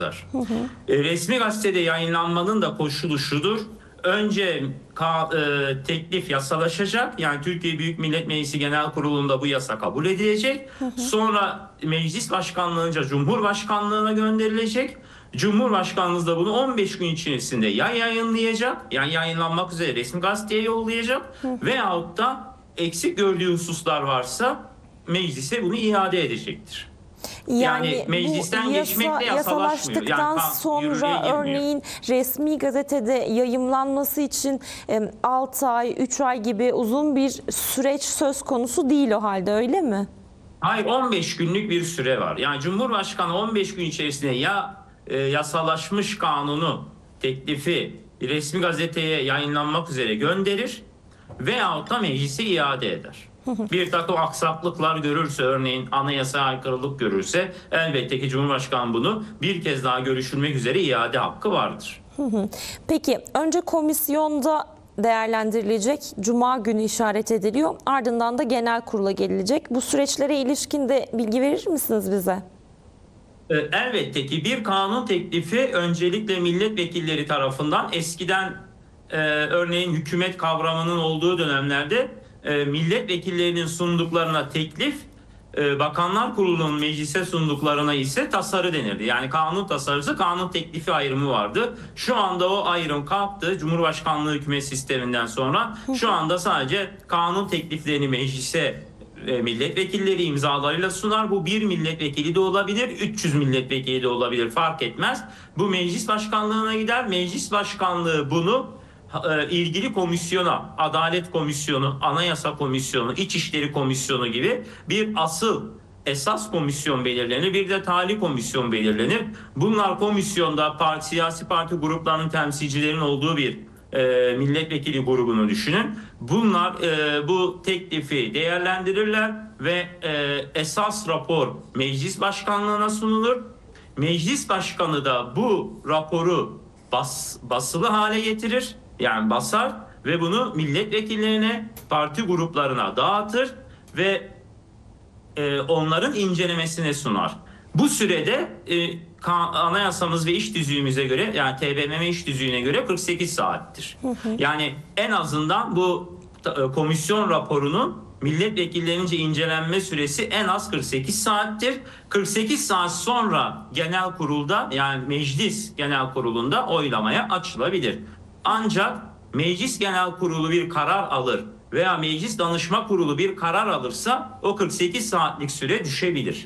Resmi gazetede yayınlanmanın da koşulu şudur. Önce teklif yasalaşacak. Yani Türkiye Büyük Millet Meclisi Genel Kurulu'nda bu yasa kabul edilecek. Sonra Meclis Başkanlığı'nca Cumhurbaşkanlığı'na gönderilecek. Cumhurbaşkanlığı da bunu 15 gün içerisinde ya yayınlayacak, yani yayınlanmak üzere resmi gazeteye yollayacak veyahut da eksik gördüğü hususlar varsa meclise bunu iade edecektir. Yani meclisten geçmekle yasalaşmıyor. Yasalaştıktan sonra örneğin resmi gazetede yayımlanması için 6 ay, 3 ay gibi uzun bir süreç söz konusu değil o halde, öyle mi? Hayır, 15 günlük bir süre var. Yani Cumhurbaşkanı 15 gün içerisinde ya yasalaşmış kanunu, teklifi resmi gazeteye yayınlanmak üzere gönderir veyahut da meclise iade eder. Bir takım aksaklıklar görürse, örneğin anayasaya aykırılık görürse elbette ki Cumhurbaşkanı bunu bir kez daha görüşülmek üzere iade hakkı vardır. Peki önce komisyonda değerlendirilecek, Cuma günü işaret ediliyor, ardından da genel kurula gelecek. Bu süreçlere ilişkin de bilgi verir misiniz bize? Elbette ki bir kanun teklifi öncelikle milletvekilleri tarafından eskiden örneğin hükümet kavramının olduğu dönemlerde milletvekillerinin sunduklarına teklif, Bakanlar Kurulu'nun meclise sunduklarına ise tasarı denirdi. Yani kanun tasarısı, kanun teklifi ayrımı vardı. Şu anda o ayrım kalktı. Cumhurbaşkanlığı hükümet sisteminden sonra şu anda sadece kanun tekliflerini meclise milletvekilleri imzalarıyla sunar. Bu bir milletvekili de olabilir, 300 milletvekili de olabilir, fark etmez. Bu meclis başkanlığına gider. Meclis başkanlığı bunu ilgili komisyona, Adalet Komisyonu, Anayasa Komisyonu, İçişleri Komisyonu gibi bir esas komisyon belirlenir. Bir de tali komisyon belirlenir. Bunlar komisyonda siyasi parti gruplarının temsilcilerinin olduğu bir milletvekili grubunu düşünün. Bunlar bu teklifi değerlendirirler ve esas rapor meclis başkanlığına sunulur. Meclis başkanı da bu raporu basılı hale getirir. Yani basar ve bunu milletvekillerine, parti gruplarına dağıtır ve onların incelemesine sunar. Bu sürede anayasamız ve iş tüzüğümüze göre, yani TBMM iş tüzüğüne göre 48 saattir. Yani en azından bu komisyon raporunun milletvekillerince incelenme süresi en az 48 saattir. 48 saat sonra genel kurulda, yani meclis genel kurulunda oylamaya açılabilir. Ancak meclis genel kurulu bir karar alır veya meclis danışma kurulu bir karar alırsa o 48 saatlik süre düşebilir.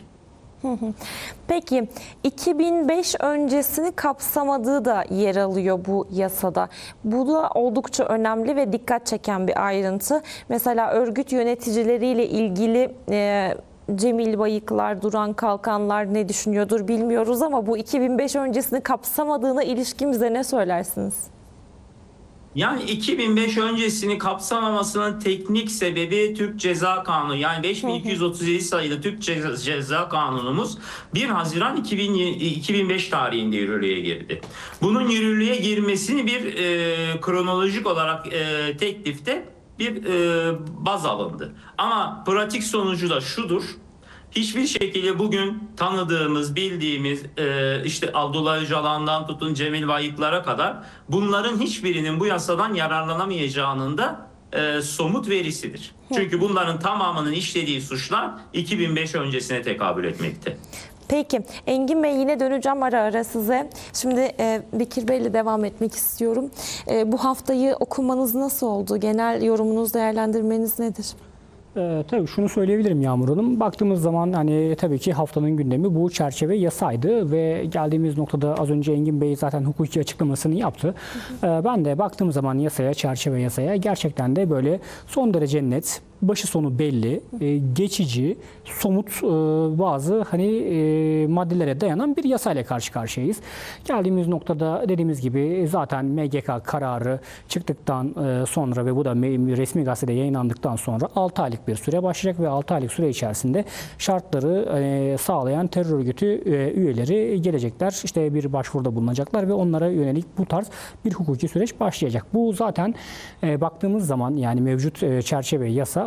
Peki 2005 öncesini kapsamadığı da yer alıyor bu yasada. Bu da oldukça önemli ve dikkat çeken bir ayrıntı. Mesela örgüt yöneticileriyle ilgili Cemil Bayıklar, Duran Kalkanlar ne düşünüyordur bilmiyoruz ama bu 2005 öncesini kapsamadığına ilişkin bize ne söylersiniz? Yani 2005 öncesini kapsamamasının teknik sebebi Türk Ceza Kanunu. Yani 5237 sayılı Türk Ceza Kanunumuz 1 Haziran 2005 tarihinde yürürlüğe girdi. Bunun yürürlüğe girmesini bir kronolojik olarak teklifte bir baz alındı. Ama pratik sonucu da şudur. Hiçbir şekilde bugün tanıdığımız, bildiğimiz işte Abdullah Öcalan'dan tutun Cemil Bayıklar'a kadar bunların hiçbirinin bu yasadan yararlanamayacağının da somut verisidir. Çünkü bunların tamamının işlediği suçlar 2005 öncesine tekabül etmekte. Peki Engin Bey, yine döneceğim ara ara size. Şimdi Bekir Bey'le devam etmek istiyorum. Bu haftayı okumanız nasıl oldu? Genel yorumunuz, değerlendirmeniz nedir? Tabii şunu söyleyebilirim Yağmur Hanım. Baktığımız zaman hani tabii ki haftanın gündemi bu çerçeve yasaydı ve geldiğimiz noktada az önce Engin Bey zaten hukuki açıklamasını yaptı. Ben de baktığım zaman yasaya, çerçeve yasaya gerçekten de böyle son derece net, başı sonu belli, geçici, somut bazı maddelere dayanan bir yasayla karşı karşıyayız. Geldiğimiz noktada dediğimiz gibi zaten MGK kararı çıktıktan sonra ve bu da resmi gazetede yayınlandıktan sonra 6 aylık bir süre başlayacak ve 6 aylık süre içerisinde şartları sağlayan terör örgütü üyeleri gelecekler. İşte bir başvuruda bulunacaklar ve onlara yönelik bu tarz bir hukuki süreç başlayacak. Bu zaten baktığımız zaman yani mevcut çerçeve yasa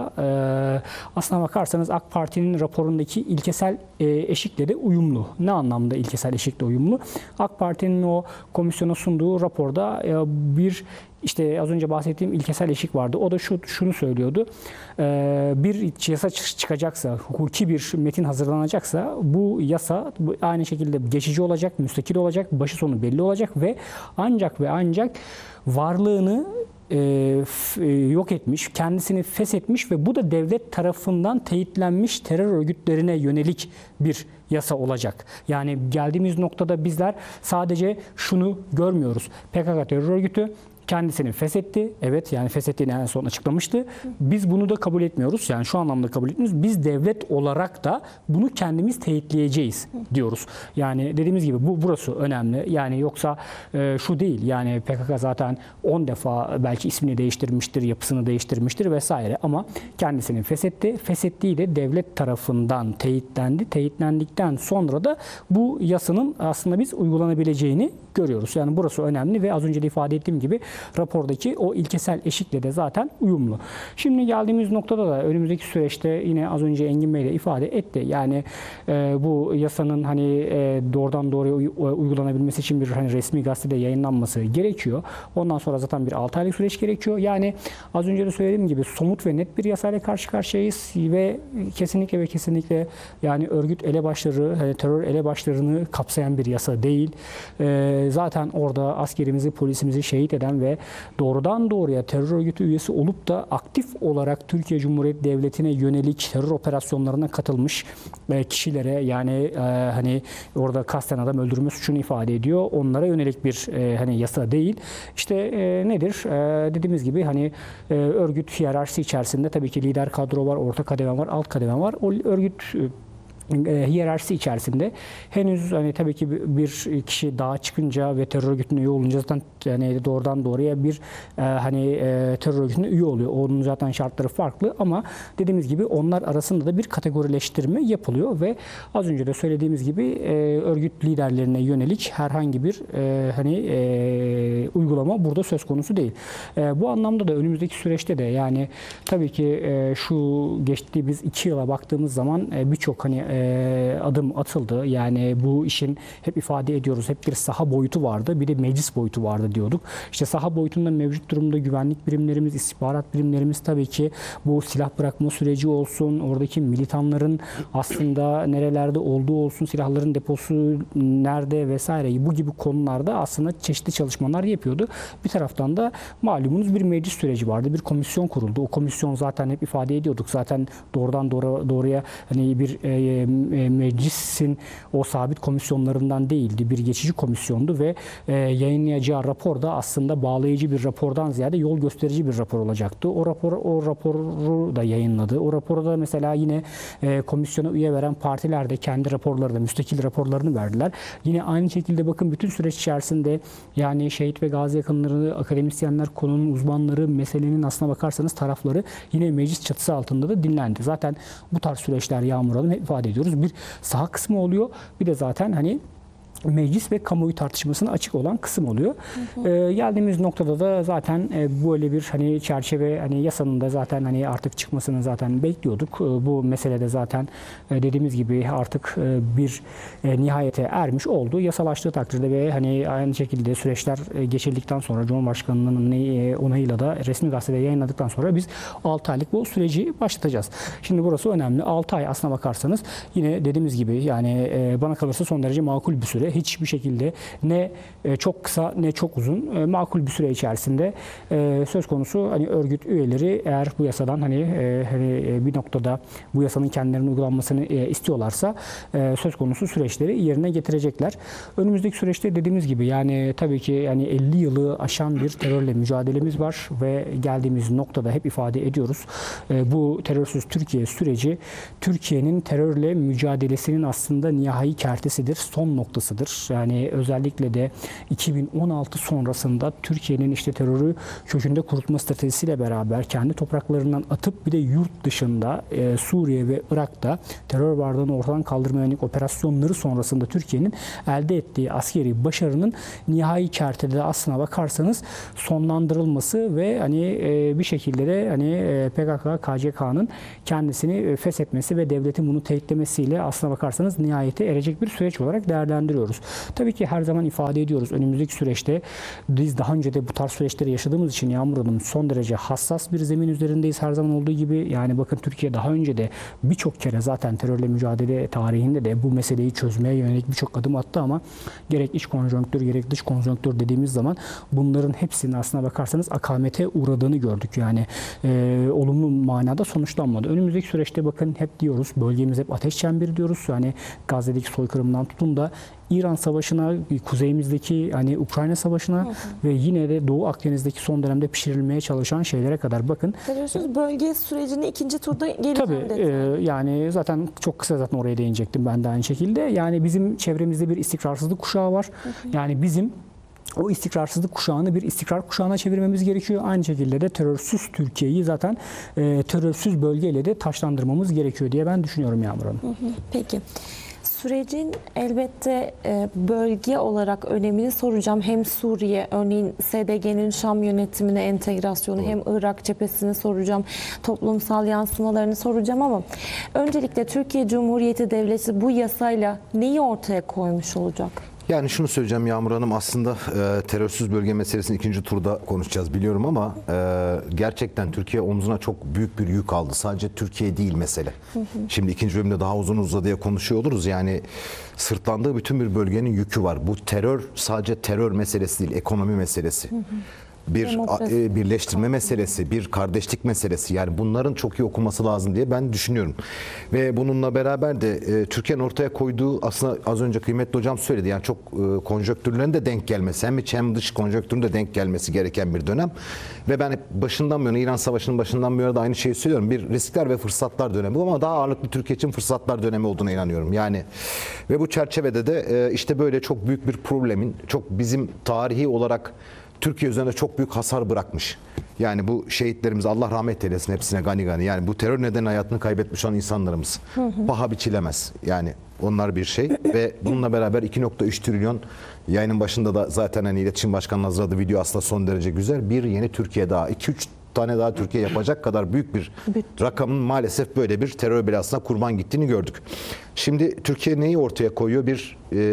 da aslına bakarsanız AK Parti'nin raporundaki ilkesel eşikle de uyumlu. Ne anlamda ilkesel eşikle uyumlu? AK Parti'nin o komisyona sunduğu raporda bir işte az önce bahsettiğim ilkesel eşik vardı. O da şunu söylüyordu. Bir yasa çıkacaksa, hukuki bir metin hazırlanacaksa bu yasa aynı şekilde geçici olacak, müstakil olacak, başı sonu belli olacak ve ancak varlığını yok etmiş, kendisini feshetmiş ve bu da devlet tarafından teyitlenmiş terör örgütlerine yönelik bir yasa olacak. Yani geldiğimiz noktada bizler sadece şunu görmüyoruz. PKK terör örgütü kendisini feshetti. Evet, yani feshettiğini en son açıklamıştı. Biz bunu da kabul etmiyoruz. Yani şu anlamda kabul etmiyoruz. Biz devlet olarak da bunu kendimiz teyitleyeceğiz diyoruz. Yani dediğimiz gibi burası önemli. Yani yoksa şu değil. Yani PKK zaten 10 defa belki ismini değiştirmiştir, yapısını değiştirmiştir vesaire ama kendisini feshetti. Feshettiği de devlet tarafından teyitlendi. Teyitlendikten sonra da bu yasanın aslında biz uygulanabileceğini görüyoruz. Yani burası önemli ve az önce de ifade ettiğim gibi rapordaki o ilkesel eşikle de zaten uyumlu. Şimdi geldiğimiz noktada da önümüzdeki süreçte yine az önce Engin Bey de ifade etti. Yani bu yasanın hani doğrudan doğruya uygulanabilmesi için bir hani resmi gazetede yayınlanması gerekiyor. Ondan sonra zaten bir 6 aylık süreç gerekiyor. Yani az önce de söylediğim gibi somut ve net bir yasayla karşı karşıyayız ve kesinlikle yani örgüt elebaşları, terör elebaşlarını kapsayan bir yasa değil. Zaten orada askerimizi, polisimizi şehit eden ve doğrudan doğruya terör örgütü üyesi olup da aktif olarak Türkiye Cumhuriyeti Devleti'ne yönelik terör operasyonlarına katılmış kişilere yani hani orada kasten adam öldürme suçunu ifade ediyor. Onlara yönelik bir hani yasa değil. İşte nedir? Dediğimiz gibi hani örgüt hiyerarşisi içerisinde tabii ki lider kadro var, orta kademe var, alt kademe var. O örgüt hiyerarşisi içerisinde henüz hani tabii ki bir kişi daha çıkınca ve terör örgütüne üye olunca zaten yani doğrudan doğruya bir hani terör örgütüne üye oluyor. Onun zaten şartları farklı ama dediğimiz gibi onlar arasında da bir kategorileştirme yapılıyor ve az önce de söylediğimiz gibi örgüt liderlerine yönelik herhangi bir hani uygulama burada söz konusu değil. Bu anlamda da önümüzdeki süreçte de yani tabii ki şu geçtiğimiz 2 yıla baktığımız zaman birçok hani adım atıldı. Yani bu işin hep ifade ediyoruz. Hep bir saha boyutu vardı. Bir de meclis boyutu vardı diyorduk. İşte saha boyutunda mevcut durumda güvenlik birimlerimiz, istihbarat birimlerimiz tabii ki bu silah bırakma süreci olsun, oradaki militanların aslında nerelerde olduğu olsun, silahların deposu nerede vesaire bu gibi konularda aslında çeşitli çalışmalar yapıyordu. Bir taraftan da malumunuz bir meclis süreci vardı. Bir komisyon kuruldu. O komisyon zaten hep ifade ediyorduk. Zaten doğrudan doğruya hani bir meclisin o sabit komisyonlarından değildi. Bir geçici komisyondu ve yayınlayacağı rapor da aslında bağlayıcı bir rapordan ziyade yol gösterici bir rapor olacaktı. O raporu da yayınladı. O raporu da mesela yine komisyona üye veren partiler de kendi raporlarını, müstakil raporlarını verdiler. Yine aynı şekilde bakın bütün süreç içerisinde yani şehit ve gazi yakınları, akademisyenler, konunun uzmanları, meselenin aslına bakarsanız tarafları yine meclis çatısı altında da dinlendi. Zaten bu tarz süreçler Yağmur Hanım hep ifade ediyoruz. Bir saha kısmı oluyor. Bir de zaten hani meclis ve kamuoyu tartışmasına açık olan kısım oluyor. Geldiğimiz noktada da zaten böyle bir hani çerçeve hani yasanın da zaten hani artık çıkmasını zaten bekliyorduk. Bu meselede zaten dediğimiz gibi artık bir nihayete ermiş oldu. Yasalaştığı takdirde ve hani aynı şekilde süreçler geçirdikten sonra Cumhurbaşkanı'nın onayıyla da resmi gazetede yayınladıktan sonra biz 6 aylık bu süreci başlatacağız. Şimdi burası önemli. 6 ay aslına bakarsanız yine dediğimiz gibi yani bana kalırsa son derece makul bir süre. Hiçbir şekilde ne çok kısa ne çok uzun makul bir süre içerisinde söz konusu hani örgüt üyeleri eğer bu yasadan hani bir noktada bu yasanın kendilerine uygulanmasını istiyorlarsa söz konusu süreçleri yerine getirecekler. Önümüzdeki süreçte dediğimiz gibi yani tabii ki yani 50 yılı aşan bir terörle mücadelemiz var ve geldiğimiz noktada hep ifade ediyoruz. Bu terörsüz Türkiye süreci Türkiye'nin terörle mücadelesinin aslında nihai kertesidir, son noktasıdır. vardır. Yani özellikle de 2016 sonrasında Türkiye'nin işte terörü kökünde kurutma stratejisiyle beraber kendi topraklarından atıp bir de yurt dışında Suriye ve Irak'ta terör varlığını ortadan kaldırmaya yönelik operasyonları sonrasında Türkiye'nin elde ettiği askeri başarının nihai kertede aslına bakarsanız sonlandırılması ve hani bir şekilde de hani PKK, KCK'nın kendisini feshetmesi ve devletin bunu teyitlemesiyle aslına bakarsanız nihayete erecek bir süreç olarak değerlendiriyoruz. Tabii ki her zaman ifade ediyoruz. Önümüzdeki süreçte biz daha önce de bu tarz süreçleri yaşadığımız için Yağmur Hanım son derece hassas bir zemin üzerindeyiz her zaman olduğu gibi. Yani bakın Türkiye daha önce de birçok kere zaten terörle mücadele tarihinde de bu meseleyi çözmeye yönelik birçok adım attı ama gerek iç konjonktür gerek dış konjonktür dediğimiz zaman bunların hepsinin aslına bakarsanız akamete uğradığını gördük. Yani olumlu manada sonuçlanmadı. Önümüzdeki süreçte bakın hep diyoruz, bölgemiz hep ateş çemberi diyoruz. Yani Gazze'deki soykırımdan tutun da İran Savaşı'na, kuzeyimizdeki hani Ukrayna Savaşı'na ve yine de Doğu Akdeniz'deki son dönemde pişirilmeye çalışan şeylere kadar bakın. Terörsüz bölge sürecini ikinci turda geleceğim Tabii dedi. yani zaten çok kısa zaten oraya değinecektim ben de aynı şekilde. Yani bizim çevremizde bir istikrarsızlık kuşağı var. Yani bizim o istikrarsızlık kuşağını bir istikrar kuşağına çevirmemiz gerekiyor. Aynı şekilde de terörsüz Türkiye'yi zaten terörsüz bölgeyle de taşlandırmamız gerekiyor diye ben düşünüyorum Yağmur Hanım. Peki. Sürecin elbette bölge olarak önemini soracağım. Hem Suriye, örneğin SDG'nin Şam yönetimine entegrasyonu, hem Irak cephesini soracağım. Toplumsal yansımalarını soracağım ama öncelikle Türkiye Cumhuriyeti Devleti bu yasayla neyi ortaya koymuş olacak? Yani şunu söyleyeceğim Yağmur Hanım, aslında terörsüz bölge meselesini ikinci turda konuşacağız biliyorum ama gerçekten Türkiye omzuna çok büyük bir yük aldı. Sadece Türkiye değil mesele. Şimdi ikinci bölümde daha uzun uzadıya konuşuyor oluruz. Yani sırtlandığı bütün bir bölgenin yükü var. Bu terör sadece terör meselesi değil, ekonomi meselesi. Bir birleştirme meselesi, bir kardeşlik meselesi. Yani bunların çok iyi okunması lazım diye ben düşünüyorum. Ve bununla beraber de Türkiye'nin ortaya koyduğu, aslında az önce kıymetli hocam söyledi. Yani çok konjonktürlerin de denk gelmesi, hem iç hem dış konjonktürün de denk gelmesi gereken bir dönem. Ve ben hep başından bu yana, İran Savaşı'nın başından bu yana da aynı şeyi söylüyorum. Bir riskler ve fırsatlar dönemi ama daha ağırlıklı Türkiye için fırsatlar dönemi olduğuna inanıyorum. Yani ve bu çerçevede de işte böyle çok büyük bir problemin, çok bizim tarihi olarak Türkiye üzerinde çok büyük hasar bırakmış. Yani bu şehitlerimiz, Allah rahmet eylesin hepsine gani gani. Yani bu terör nedeniyle hayatını kaybetmiş olan insanlarımız. Paha biçilemez. Yani onlar bir şey ve bununla beraber 2.3 trilyon, yayının başında da zaten hani İletişim Başkanı'nın hazırladığı video aslında son derece güzel. Bir yeni Türkiye daha, 2-3 tane daha Türkiye yapacak kadar büyük bir rakamın maalesef böyle bir terör belasına kurban gittiğini gördük. Şimdi Türkiye neyi ortaya koyuyor? Bir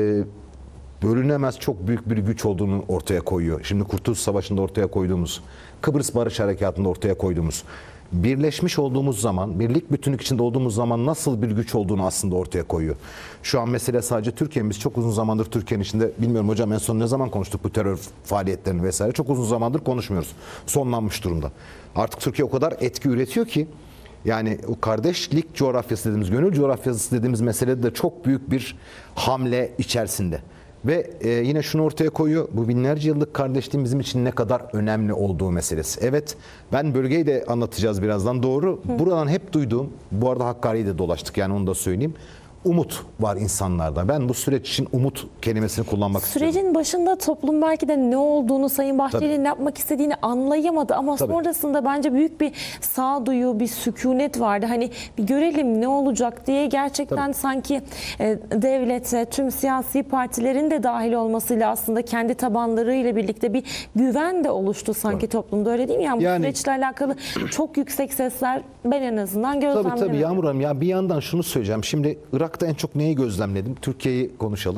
bölünemez çok büyük bir güç olduğunu ortaya koyuyor. Şimdi Kurtuluş Savaşı'nda ortaya koyduğumuz, Kıbrıs Barış Harekatı'nda ortaya koyduğumuz, birleşmiş olduğumuz zaman, birlik bütünlük içinde olduğumuz zaman nasıl bir güç olduğunu aslında ortaya koyuyor. Şu an mesele sadece Türkiye. Biz çok uzun zamandır Türkiye'nin içinde, bilmiyorum hocam en son ne zaman konuştuk bu terör faaliyetlerini vesaire. Çok uzun zamandır konuşmuyoruz. Sonlanmış durumda. Artık Türkiye o kadar etki üretiyor ki, yani o kardeşlik coğrafyası dediğimiz, gönül coğrafyası dediğimiz meselede de çok büyük bir hamle içerisinde. Ve yine şunu ortaya koyuyor, bu binlerce yıllık kardeşliğin bizim için ne kadar önemli olduğu meselesi. Evet, ben bölgeyi de anlatacağız birazdan, doğru. Buradan hep duyduğum, bu arada Hakkari'yi de dolaştık yani onu da söyleyeyim. Umut var insanlarda. Ben bu süreç için umut kelimesini kullanmak istiyorum. Sürecin başında toplum belki de ne olduğunu, Sayın Bahçeli'nin ne yapmak istediğini anlayamadı ama sonrasında bence büyük bir sağduyu, bir sükunet vardı. Hani bir görelim ne olacak diye gerçekten sanki devlete, tüm siyasi partilerin de dahil olmasıyla aslında kendi tabanlarıyla birlikte bir güven de oluştu sanki toplumda, öyle değil mi? Yani bu süreçle alakalı çok yüksek sesler ben en azından gözlemlemedim. Tabii Yağmur Hanım, ya bir yandan şunu söyleyeceğim. Şimdi Irak'ta en çok neyi gözlemledim? Türkiye'yi konuşalım.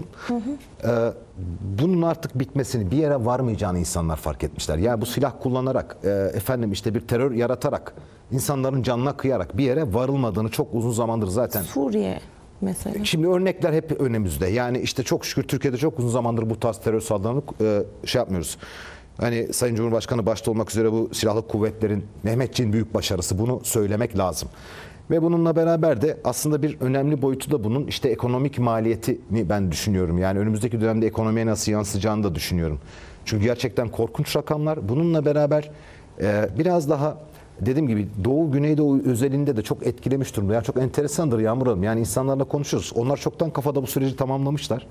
Bunun artık bitmesini, bir yere varmayacağını insanlar fark etmişler. Ya bu silah kullanarak, efendim işte bir terör yaratarak, insanların canına kıyarak bir yere varılmadığını çok uzun zamandır zaten. Suriye mesela. Şimdi örnekler hep önümüzde. Yani işte çok şükür Türkiye'de çok uzun zamandır bu tarz terör saldırılarını şey yapmıyoruz. Hani Sayın Cumhurbaşkanı başta olmak üzere bu silahlı kuvvetlerin, Mehmetçiğin büyük başarısı, bunu söylemek lazım. Ve bununla beraber de aslında bir önemli boyutu da bunun işte ekonomik maliyetini ben düşünüyorum. Yani önümüzdeki dönemde ekonomiye nasıl yansıyacağını da düşünüyorum. Çünkü gerçekten korkunç rakamlar. Bununla beraber biraz daha dediğim gibi Doğu Güneydoğu özelinde de çok etkilemiş durumda. Yani çok enteresandır Yağmur Hanım. Yani insanlarla konuşuyoruz. Onlar çoktan kafada bu süreci tamamlamışlar.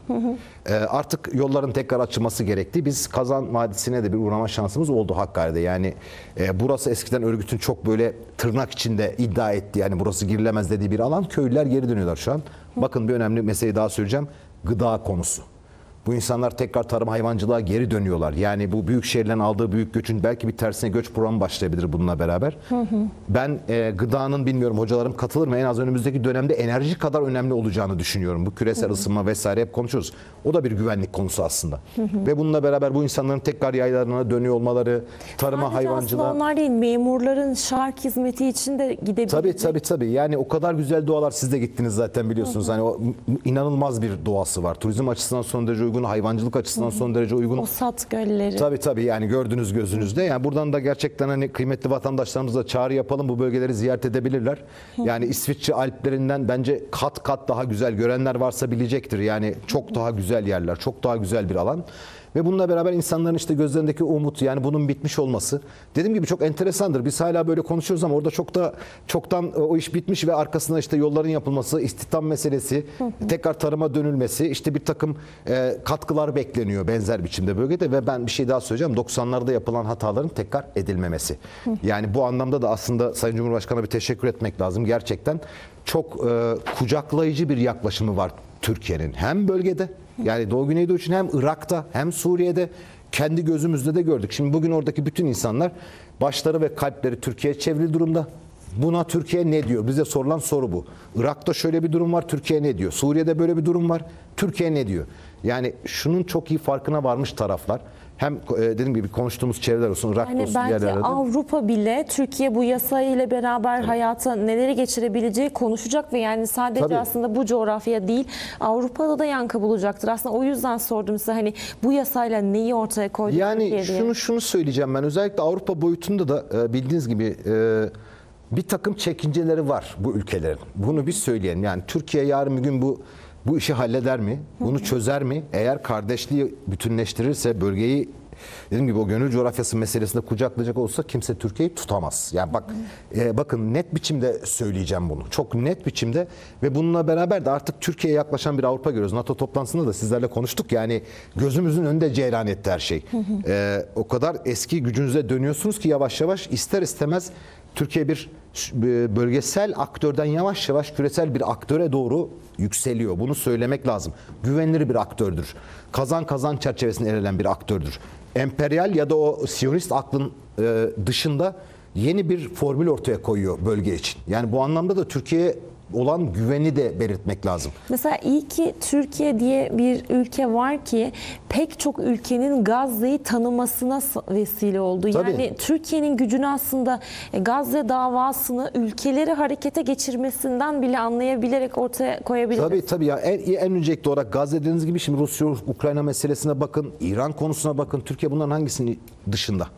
Artık yolların tekrar açılması gerekti. Biz Kazan Vadisi'ne de bir uğrama şansımız oldu Hakkari'de. Yani burası eskiden örgütün çok böyle tırnak içinde iddia ettiği, yani burası girilemez dediği bir alan. Köylüler geri dönüyorlar şu an. Bakın bir önemli meseleyi daha söyleyeceğim. Gıda konusu. Bu insanlar tekrar tarım hayvancılığa geri dönüyorlar. Yani bu büyük şehirlerin aldığı büyük göçün belki bir tersine göç programı başlayabilir bununla beraber. Ben gıdanın, bilmiyorum hocalarım katılır mı, en az önümüzdeki dönemde enerji kadar önemli olacağını düşünüyorum. Bu küresel ısınma vesaire hep konuşuyoruz. O da bir güvenlik konusu aslında. Ve bununla beraber bu insanların tekrar yaylalarına dönüyor olmaları, tarıma, Sadece hayvancılığa. aslında onlar değil, memurların şark hizmeti için de gidebilecek. Tabii. Yani o kadar güzel doğalar, siz de gittiniz zaten biliyorsunuz. Hani o inanılmaz bir doğası var. Turizm açısından son derece uygun, hayvancılık açısından son derece uygun. O Sat gölleri. Tabii yani gördünüz gözünüzde. Yani buradan da gerçekten hani kıymetli vatandaşlarımıza çağrı yapalım. Bu bölgeleri ziyaret edebilirler. Yani İsviçre Alplerinden bence kat kat daha güzel, görenler varsa bilecektir. Yani çok daha güzel yerler, çok daha güzel bir alan. Ve bununla beraber insanların işte gözlerindeki umut, yani bunun bitmiş olması. Dediğim gibi çok enteresandır. Biz hala böyle konuşuyoruz ama orada çoktan o iş bitmiş ve arkasında işte yolların yapılması, istihdam meselesi, tekrar tarıma dönülmesi, işte bir takım katkılar bekleniyor benzer biçimde bölgede. Ve ben bir şey daha söyleyeceğim. 90'larda yapılan hataların tekrar edilmemesi. Yani bu anlamda da aslında Sayın Cumhurbaşkanı'na bir teşekkür etmek lazım. Gerçekten çok kucaklayıcı bir yaklaşımı var Türkiye'nin. Hem bölgede, yani Doğu Güneydoğu için, hem Irak'ta hem Suriye'de, kendi gözümüzde de gördük. Şimdi bugün oradaki bütün insanlar başları ve kalpleri Türkiye'ye çevrili durumda. Buna Türkiye ne diyor? Bize sorulan soru bu. Irak'ta şöyle bir durum var, Türkiye ne diyor? Suriye'de böyle bir durum var, Türkiye ne diyor? Yani şunun çok iyi farkına varmış taraflar. Hem dediğim gibi konuştuğumuz çevreler olsun, Irak Yani olsun, belki diğerlerde. Avrupa bile Türkiye bu yasa ile beraber hayata neleri geçirebileceği konuşacak ve yani sadece Tabii. aslında bu coğrafya değil, Avrupa'da da yankı bulacaktır. Aslında o yüzden sordum size, hani bu yasayla neyi ortaya koydu Türkiye Yani diye. şunu söyleyeceğim ben, özellikle Avrupa boyutunda da bildiğiniz gibi bir takım çekinceleri var bu ülkelerin. Bunu biz söyleyelim. Yani Türkiye yarın bir gün bu işi halleder mi? Bunu çözer mi? Eğer kardeşliği bütünleştirirse, bölgeyi dediğim gibi o gönül coğrafyası meselesinde kucaklayacak olsa kimse Türkiye'yi tutamaz. Yani bakın net biçimde söyleyeceğim bunu. Çok net biçimde ve bununla beraber de artık Türkiye'ye yaklaşan bir Avrupa görüyoruz. NATO toplantısında da sizlerle konuştuk. Yani gözümüzün önünde cereyan etti her şey. O kadar eski gücünüze dönüyorsunuz ki yavaş yavaş, ister istemez Türkiye bir bölgesel aktörden yavaş yavaş küresel bir aktöre doğru yükseliyor. Bunu söylemek lazım. Güvenilir bir aktördür. Kazan kazan çerçevesinde ele verilen bir aktördür. Emperyal ya da o Siyonist aklın dışında yeni bir formül ortaya koyuyor bölge için. Yani bu anlamda da Türkiye'ye olan güveni de belirtmek lazım. Mesela iyi ki Türkiye diye bir ülke var ki pek çok ülkenin Gazze'yi tanımasına vesile oldu. Tabii. Yani Türkiye'nin gücünü aslında Gazze davasını ülkeleri harekete geçirmesinden bile anlayabilerek ortaya koyabiliriz. Tabii ya, en öncelikli olarak Gazze dediğiniz gibi, şimdi Rusya-Ukrayna meselesine bakın, İran konusuna bakın. Türkiye bunların hangisinin dışında?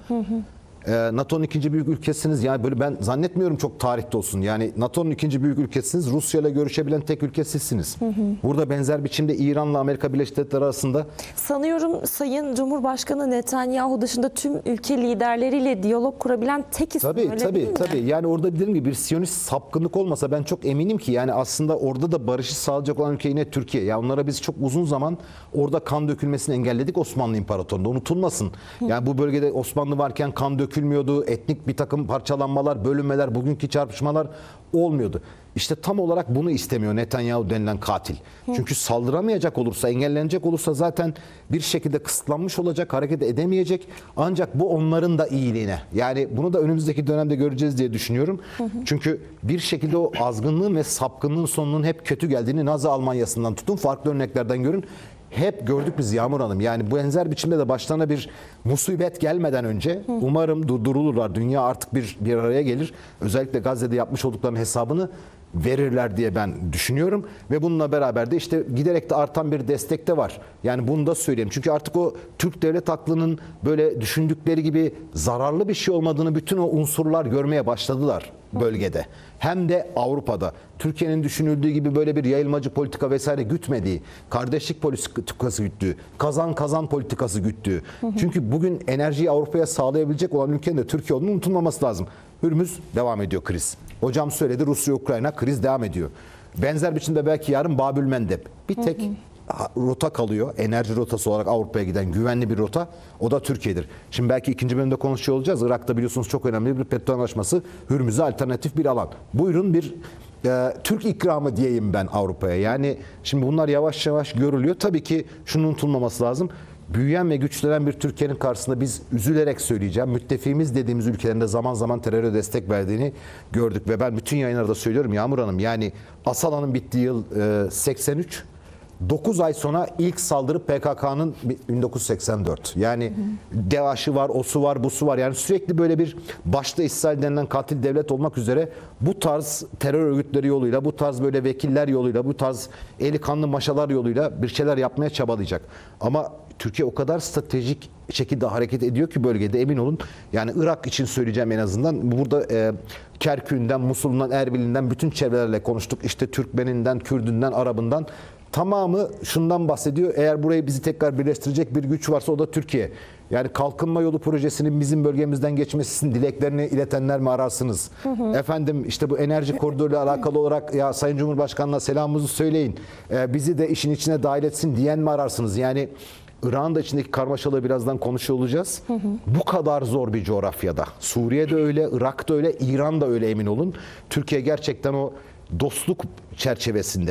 NATO'nun ikinci büyük ülkesiniz. Yani böyle ben zannetmiyorum çok tarihte olsun. Yani NATO'nun ikinci büyük ülkesiniz. Rusya ile görüşebilen tek ülke sizsiniz. Burada benzer biçimde İran'la Amerika Birleşik Devletleri arasında. Sanıyorum Sayın Cumhurbaşkanı Netanyahu dışında tüm ülke liderleriyle diyalog kurabilen tek isim, öyle değil mi? Tabii. Yani orada dediğim gibi bir Siyonist sapkınlık olmasa ben çok eminim ki yani aslında orada da barışı sağlayacak olan ülke yine Türkiye. Ya onlara biz çok uzun zaman orada kan dökülmesini engelledik Osmanlı İmparatorluğu'nda. Unutulmasın. Yani bu bölgede Osmanlı varken kan dökülmüyordu. Etnik bir takım parçalanmalar, bölünmeler, bugünkü çarpışmalar olmuyordu. İşte tam olarak bunu istemiyor Netanyahu denilen katil. Çünkü saldıramayacak olursa, engellenecek olursa zaten bir şekilde kısıtlanmış olacak, hareket edemeyecek. Ancak bu onların da iyiliğine. Yani bunu da önümüzdeki dönemde göreceğiz diye düşünüyorum. Çünkü bir şekilde o azgınlığın ve sapkınlığın sonunun hep kötü geldiğini Nazi Almanya'sından tutun, farklı örneklerden görün. Hep gördük biz Yağmur Hanım. Yani bu benzer biçimde de başlarına bir musibet gelmeden önce umarım durdurulurlar. Dünya artık bir araya gelir. Özellikle Gazze'de yapmış olduklarının hesabını verirler diye ben düşünüyorum ve bununla beraber de işte giderek de artan bir destek de var. Yani bunu da söyleyeyim. Çünkü artık o Türk devlet aklının böyle düşündükleri gibi zararlı bir şey olmadığını bütün o unsurlar görmeye başladılar bölgede. Hem de Avrupa'da. Türkiye'nin düşünüldüğü gibi böyle bir yayılmacı politika vesaire gütmediği, kardeşlik politikası güttüğü, kazan kazan politikası güttüğü. Çünkü bugün enerjiyi Avrupa'ya sağlayabilecek olan ülkenin de Türkiye olduğunu unutulmaması lazım. Hürmüz devam ediyor kriz. Hocam söyledi, Rusya-Ukrayna kriz devam ediyor. Benzer biçimde belki yarın Babül-Mendeb. Bir tek rota kalıyor. Enerji rotası olarak Avrupa'ya giden güvenli bir rota. O da Türkiye'dir. Şimdi belki ikinci bölümde konuşuyor olacağız. Irak'ta biliyorsunuz çok önemli bir petrol anlaşması. Hürmüz'e alternatif bir alan. Buyurun bir Türk ikramı diyeyim ben Avrupa'ya. Yani şimdi bunlar yavaş yavaş görülüyor. Tabii ki şunun unutulmaması lazım. Büyüyen ve güçlenen bir Türkiye'nin karşısında biz üzülerek söyleyeceğim. Müttefiğimiz dediğimiz ülkelerinde zaman zaman teröre destek verdiğini gördük. Ve ben bütün yayınlarda söylüyorum Yağmur Hanım. Yani Asala'nın bittiği yıl 83. 9 ay sonra ilk saldırı PKK'nın 1984. Yani DAEŞ'i var, osu var, busu var. Yani sürekli böyle bir başta İsrail denilen katil devlet olmak üzere bu tarz terör örgütleri yoluyla, bu tarz böyle vekiller yoluyla, bu tarz eli kanlı maşalar yoluyla bir şeyler yapmaya çabalayacak. Ama Türkiye o kadar stratejik şekilde hareket ediyor ki bölgede, emin olun. Yani Irak için söyleyeceğim en azından. Burada Kerkük'ünden, Musul'undan, Erbil'inden bütün çevrelerle konuştuk. İşte Türkmeninden, Kürdünden, Arabından. Tamamı şundan bahsediyor. Eğer burayı bizi tekrar birleştirecek bir güç varsa o da Türkiye. Yani kalkınma yolu projesinin bizim bölgemizden geçmesi için dileklerini iletenler mi ararsınız? Efendim işte bu enerji koridoruyla alakalı olarak ya Sayın Cumhurbaşkanı'na selamımızı söyleyin. Bizi de işin içine dahil etsin diyen mi ararsınız? Yani Irak'ın da içindeki karmaşalığı birazdan konuşuyor olacağız. Bu kadar zor bir coğrafyada. Suriye'de öyle, Irak'ta öyle, İran da öyle, emin olun. Türkiye gerçekten o dostluk çerçevesinde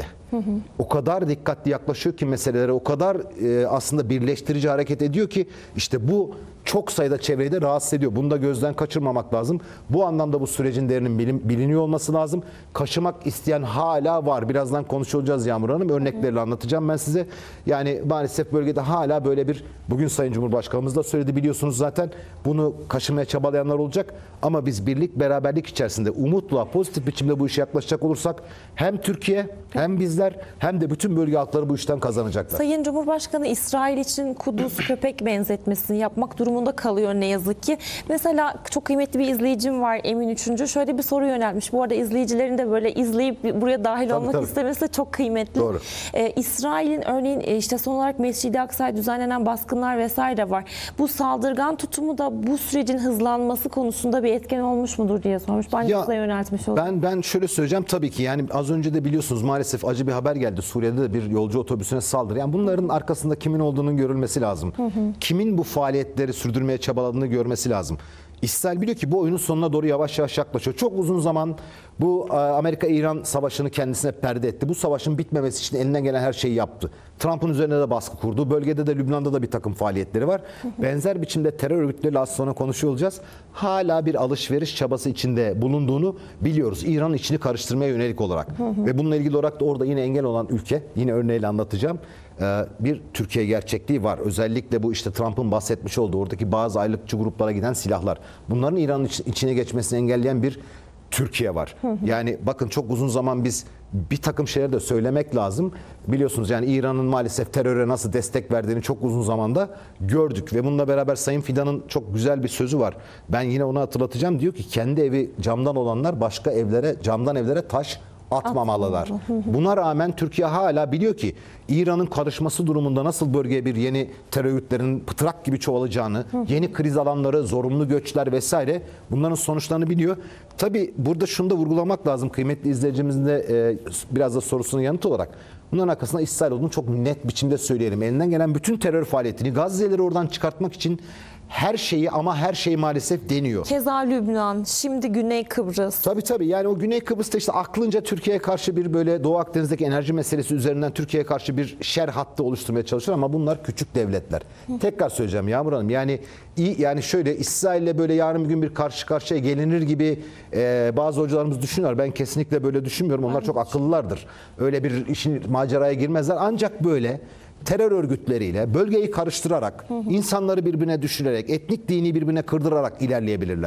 o kadar dikkatli yaklaşıyor ki meselelere, o kadar aslında birleştirici hareket ediyor ki işte bu çok sayıda çevreyi de rahatsız ediyor. Bunu da gözden kaçırmamak lazım. Bu anlamda bu sürecin değerinin biliniyor olması lazım. Kaşımak isteyen hala var. Birazdan konuşacağız Yağmur Hanım. Örnekleriyle anlatacağım ben size. Yani maalesef bölgede hala böyle bir, bugün Sayın Cumhurbaşkanımız da söyledi biliyorsunuz zaten, bunu kaşımaya çabalayanlar olacak. Ama biz birlik, beraberlik içerisinde umutla, pozitif biçimde bu işe yaklaşacak olursak hem Türkiye hem bizler hem de bütün bölge halkları bu işten kazanacaklar. Sayın Cumhurbaşkanı İsrail için Kudüs köpek benzetmesini yapmak durumunda kalıyor ne yazık ki. Mesela çok kıymetli bir izleyicim var, Emin Üçüncü. Şöyle bir soru yöneltmiş. Bu arada izleyicilerin de böyle izleyip buraya dahil olmak istemesi de çok kıymetli. Doğru. İsrail'in örneğin işte son olarak Mescid-i Aksa'ya düzenlenen baskınlar vesaire var. Bu saldırgan tutumu da bu sürecin hızlanması konusunda bir etken olmuş mudur diye sormuş. Ben size yöneltmiş oldum. Ben şöyle söyleyeceğim, tabii ki yani az önce de biliyorsunuz maalesef acı bir haber geldi. Suriye'de de bir yolcu otobüsüne saldırı. Yani bunların arkasında kimin olduğunun görülmesi lazım. Kimin bu faaliyetleri sürdürmeye çabaladığını görmesi lazım. İsrail biliyor ki bu oyunun sonuna doğru yavaş yavaş yaklaşıyor. Çok uzun zaman bu Amerika-İran savaşını kendisine perde etti. Bu savaşın bitmemesi için elinden gelen her şeyi yaptı. Trump'ın üzerine de baskı kurdu. Bölgede de, Lübnan'da da bir takım faaliyetleri var. Benzer biçimde terör örgütleriyle az sonra konuşuyor olacağız. Hala bir alışveriş çabası içinde bulunduğunu biliyoruz. İran'ın içini karıştırmaya yönelik olarak. Ve bununla ilgili olarak da orada yine engel olan ülke, yine örneğiyle anlatacağım, bir Türkiye gerçekliği var. Özellikle bu işte Trump'ın bahsetmiş olduğu oradaki bazı aylıkçı gruplara giden silahlar. Bunların İran'ın içine geçmesini engelleyen bir Türkiye var. Yani bakın çok uzun zaman biz bir takım şeyleri de söylemek lazım. Biliyorsunuz yani İran'ın maalesef teröre nasıl destek verdiğini çok uzun zamanda gördük. Ve bununla beraber Sayın Fidan'ın çok güzel bir sözü var. Ben yine onu hatırlatacağım. Diyor ki kendi evi camdan olanlar başka evlere, camdan evlere taş atmamalılar. Buna rağmen Türkiye hala biliyor ki İran'ın karışması durumunda nasıl bölgeye bir yeni terör örgütlerinin pıtrak gibi çoğalacağını, yeni kriz alanları, zorunlu göçler vesaire, bunların sonuçlarını biliyor. Tabii burada şunu da vurgulamak lazım kıymetli izleyicimizin de biraz da sorusunun yanıt olarak. Bunların arkasında İsrail olduğunu çok net biçimde söyleyelim. Elinden gelen bütün terör faaliyetini, Gazze'leri oradan çıkartmak için her şeyi, ama her şeyi maalesef deniyor. Keza Lübnan, şimdi Güney Kıbrıs. Tabii yani o Güney Kıbrıs'ta işte aklınca Türkiye'ye karşı bir böyle Doğu Akdeniz'deki enerji meselesi üzerinden Türkiye'ye karşı bir şer hattı oluşturmaya çalışıyor ama bunlar küçük devletler. Tekrar söyleyeceğim Yağmur Hanım, yani şöyle İsrail'le böyle yarın bir gün bir karşı karşıya gelinir gibi bazı hocalarımız düşünüyor. Ben kesinlikle böyle düşünmüyorum. Onlar çok akıllılardır. Öyle bir işin maceraya girmezler. Ancak böyle terör örgütleriyle bölgeyi karıştırarak, insanları birbirine düşürerek, etnik dini birbirine kırdırarak ilerleyebilirler.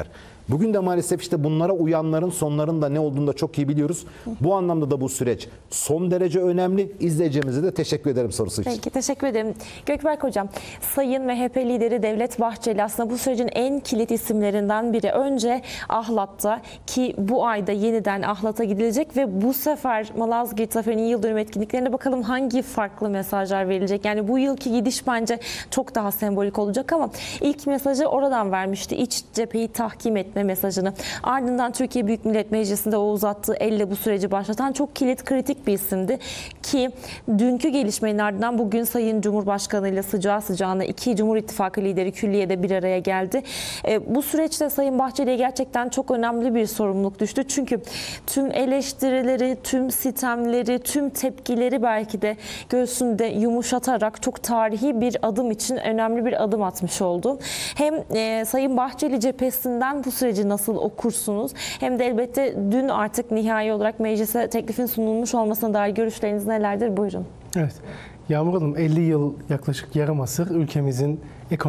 Bugün de maalesef işte bunlara uyanların sonların da ne olduğunu da çok iyi biliyoruz. Bu anlamda da bu süreç son derece önemli. İzleyicimize de teşekkür ederim sorusu için. Peki, teşekkür ederim. Gökberk Hocam, Sayın MHP lideri Devlet Bahçeli aslında bu sürecin en kilit isimlerinden biri. Önce Ahlat'ta, ki bu ayda yeniden Ahlat'a gidilecek ve bu sefer Malazgirt Zaferi'nin yıl dönümü etkinliklerine bakalım hangi farklı mesajlar verilecek. Yani bu yılki gidiş bence çok daha sembolik olacak ama ilk mesajı oradan vermişti. İç cepheyi tahkim etme mesajını. Ardından Türkiye Büyük Millet Meclisi'nde o uzattığı elle bu süreci başlatan çok kilit, kritik bir isimdi ki dünkü gelişmenin ardından bugün Sayın Cumhurbaşkanı ile sıcağı sıcağına iki Cumhur İttifakı lideri külliyede bir araya geldi. Bu süreçte Sayın Bahçeli'ye gerçekten çok önemli bir sorumluluk düştü. Çünkü tüm eleştirileri, tüm sitemleri, tüm tepkileri belki de göğsünde yumuşatarak çok tarihi bir adım için önemli bir adım atmış oldu. Hem Sayın Bahçeli cephesinden bu süreci nasıl okursunuz? Hem de elbette dün artık nihai olarak meclise teklifin sunulmuş olmasına dair görüşleriniz nelerdir? Buyurun. Evet. Yağmur Hanım, 50 yıl, yaklaşık yarım asır ülkemizin